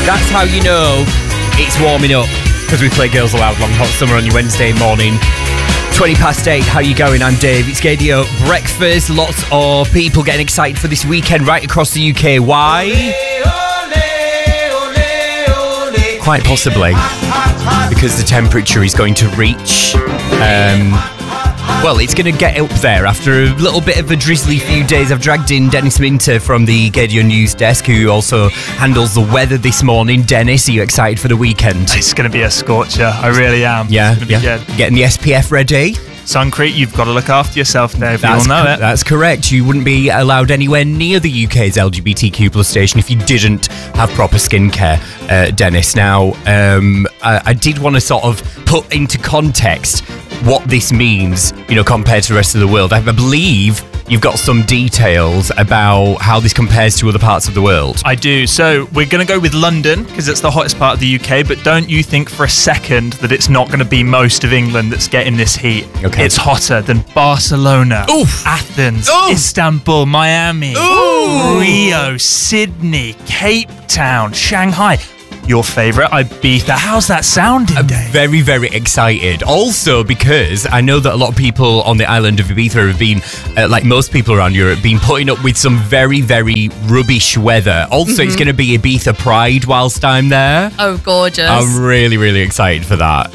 That's how you know it's warming up, because we play Girls Aloud Long Hot Summer on your Wednesday morning. 8:20, how you going? I'm Dave. It's Gaydio Breakfast. Lots of people getting excited for this weekend right across the UK. Why? Quite possibly because the temperature is going to reach... Well, it's going to get up there after a little bit of a drizzly few days. I've dragged in Dennis Minter from the Gaydio News Desk, who also handles the weather this morning. Dennis, are you excited for the weekend? It's going to be a scorcher. I really am. Yeah. Getting the SPF ready? Suncrete, you've got to look after yourself, Dave. You all know it. That's correct. You wouldn't be allowed anywhere near the UK's LGBTQ plus station if you didn't have proper skincare, Dennis. Now, I did want to sort of put into context what this means, compared to the rest of the world. I believe you've got some details about how this compares to other parts of the world. I do. So we're going to go with London because it's the hottest part of the UK, but don't you think for a second that it's not going to be most of England that's getting this heat. Okay. It's hotter than Barcelona, Athens, Istanbul, Miami, Rio, Sydney, Cape Town, Shanghai. Your favourite, Ibiza. How's that sounding, Dave? Very, very excited. Also, because I know that a lot of people on the island of Ibiza have been, like most people around Europe, been putting up with some very, very rubbish weather. Also, it's going to be Ibiza Pride whilst I'm there. Oh, gorgeous. I'm really, really excited for that.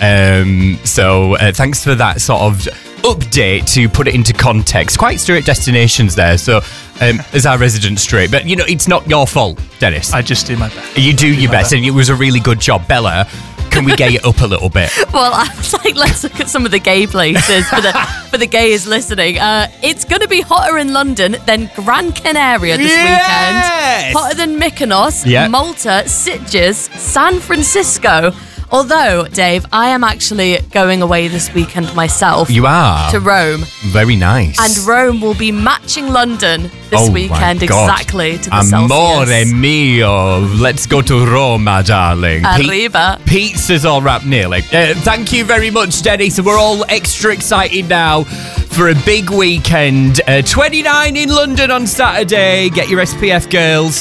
So thanks for that sort of update to put it into context. Quite straight destinations there. So as our resident straight, but it's not your fault, Dennis. I just do my best. You do your best, and it was a really good job. Bella, can we gay it up a little bit? Well, I was like, let's look at some of the gay places for the gays listening. It's going to be hotter in London than Gran Canaria this weekend. Hotter than Mykonos, Malta, Sitges, San Francisco. Although, Dave, I am actually going away this weekend myself. You are? To Rome. Very nice. And Rome will be matching London this weekend exactly to the Amore Celsius. mio. Let's go to Rome, my darling. Arriva. Pizza's all wrapped nearly. Thank you very much, Dennis. We're all extra excited now for a big weekend. 29 in London on Saturday. Get your SPF, girls.